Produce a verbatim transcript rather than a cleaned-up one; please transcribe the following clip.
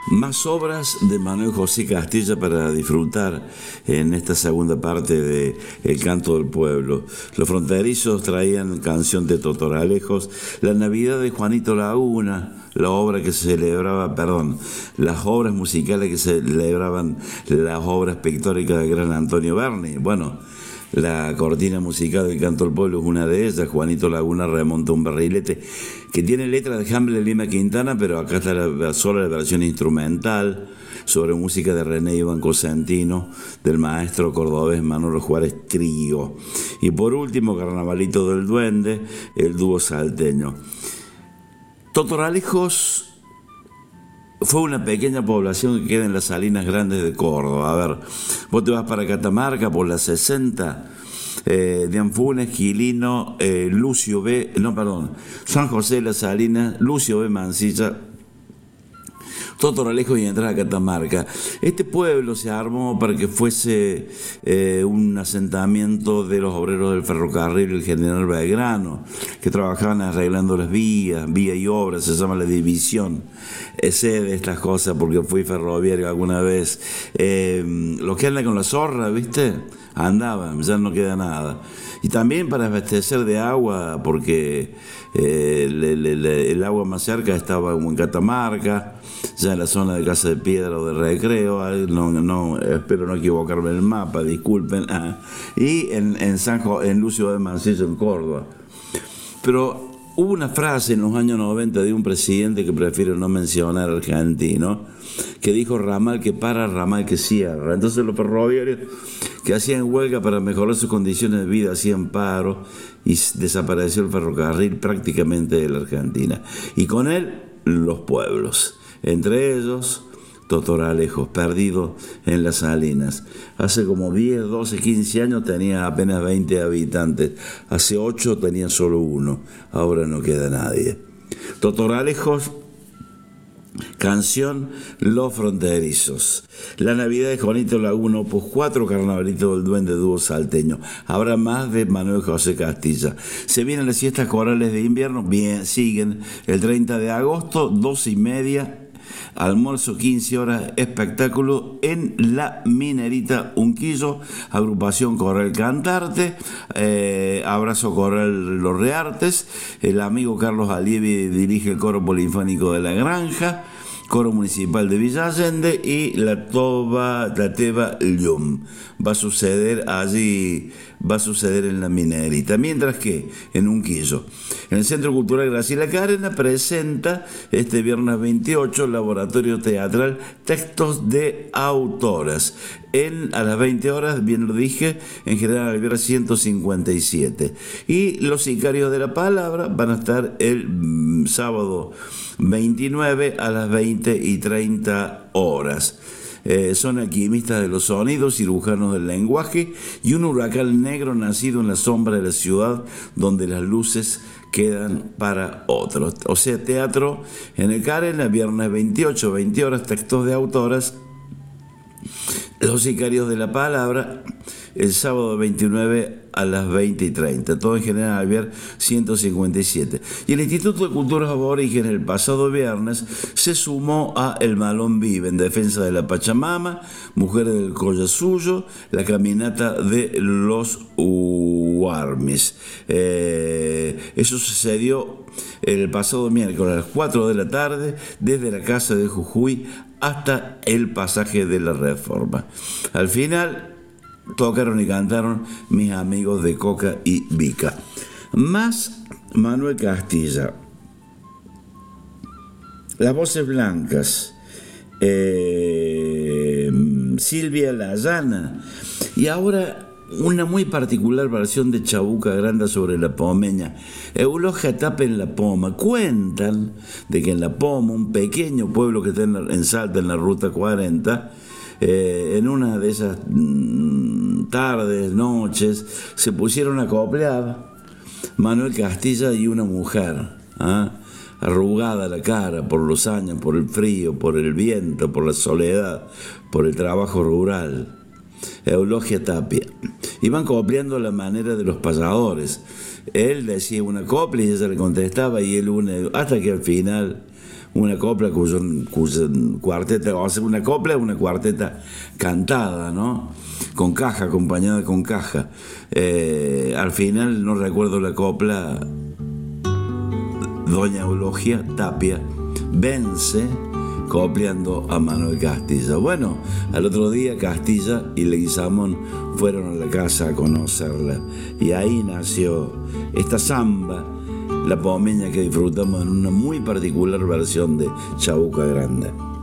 Más obras de Manuel José Castilla para disfrutar en esta segunda parte de El Canto del Pueblo. Los Fronterizos traían Canción de Totoralejos, La Navidad de Juanito Laguna, la obra que se celebraba, perdón, las obras musicales que se celebraban las obras pictóricas del gran Antonio Berni. Bueno, la cortina musical del Canto del Pueblo es una de ellas. Juanito Laguna remonta un barrilete que tiene letra de Hamble Lima Quintana, pero acá está la, sola la versión instrumental sobre música de René Iván Cosentino, del maestro cordobés Manolo Juárez Trío. Y por último, Carnavalito del Duende, el dúo salteño. Totoralejos fue una pequeña población que queda en las Salinas Grandes de Córdoba. A ver, vos te vas para Catamarca por la sesenta, eh, Dianfunes, Quilino, eh, Lucio B, no, perdón, San José de las Salinas, Lucio B Mansilla, Totoralejos y entrar a Catamarca. Este pueblo se armó para que fuese eh, un asentamiento de los obreros del ferrocarril, el general Belgrano, que trabajaban arreglando las vías, vía y obras, se llama la división. Eh, sé de estas cosas porque fui ferroviario alguna vez. Eh, los que andan con la zorra, ¿viste? Andaban, ya no queda nada. Y también para abastecer de agua, porque eh, el, el, el agua más cerca estaba en Catamarca, ya en la zona de Casa de Piedra o de Recreo, no, no, espero no equivocarme en el mapa, disculpen, ah, y en, en, San jo, en Lucio de Mansilla, en Córdoba. Pero hubo una frase en los años noventa de un presidente que prefiero no mencionar, argentino, que dijo: ramal que para, ramal que cierra. Entonces los ferroviarios que hacían huelga para mejorar sus condiciones de vida hacían paro y desapareció el ferrocarril prácticamente de la Argentina. Y con él los pueblos, entre ellos Totoralejos, perdido en las Salinas. Hace como diez, doce, quince años tenía apenas veinte habitantes. Hace ocho tenía solo uno. Ahora no queda nadie. Totoralejos, canción Los Fronterizos. La Navidad de Juanito Laguna, opus cuatro, Carnavalito del Duende, dúo salteño. Habrá más de Manuel José Castilla. Se vienen las fiestas corales de invierno. Bien, siguen. El treinta de agosto, doce y media. Almuerzo, quince horas, espectáculo en La Minerita, Unquillo, agrupación Coral Cantarte, eh, abrazo Coral Los Reartes, el amigo Carlos Alievi dirige el coro polifónico de La Granja, coro municipal de Villa Allende y la Toba, la Teba Llum. Va a suceder allí, va a suceder en La Minerita. Mientras que en Unquillo, en el Centro Cultural Graciela Carena, presenta este viernes veintiocho el laboratorio teatral Textos de Autoras. En, a las veinte horas, bien lo dije, en General Alvear ciento cincuenta y siete. Y los Sicarios de la Palabra van a estar el mm, sábado veintinueve a las veinte y treinta horas. Eh, son alquimistas de los sonidos, cirujanos del lenguaje y un huracán negro nacido en la sombra de la ciudad donde las luces quedan para otros. O sea, teatro en el Carena, viernes veintiocho, veinte horas, textos de autoras. Los Sicarios de la Palabra, el sábado veintinueve a las veinte y treinta, todo en General Alvear ciento cincuenta y siete. Y el Instituto de Culturas Aborígenes el pasado viernes se sumó a El Malón Vive en defensa de la Pachamama, Mujeres del Collasuyo, la caminata de los Uarmis. Eh, eso sucedió el pasado miércoles a las cuatro de la tarde desde la Casa de Jujuy hasta el pasaje de la Reforma. Al final tocaron y cantaron mis amigos de Coca y Vica. Más Manuel Castilla. Las Voces Blancas. Eh, Silvia Layana. Y ahora una muy particular versión de Chabuca Granda sobre la Pomeña. Eulogia Tape en La Poma. Cuentan de que en La Poma, un pequeño pueblo que está en, la, en Salta, en la Ruta cuarenta, eh, en una de esas mm, tardes, noches, se pusieron a coplear Manuel Castilla y una mujer, ¿ah? arrugada la cara por los años, por el frío, por el viento, por la soledad, por el trabajo rural. Eulogia Tapia. Iban copiando la manera de los payadores. Él decía una copla y ella le contestaba y él una, hasta que al final una copla cuyo, cuyo cuarteta, o sea, una copla, una cuarteta cantada, ¿no? Con caja, acompañada con caja. Eh, al final, no recuerdo la copla, doña Eulogia Tapia vence copiando a Manuel Castilla. Bueno, al otro día Castilla y Leguizamón fueron a la casa a conocerla y ahí nació esta samba, la pomeña que disfrutamos en una muy particular versión de Chabuca Grande.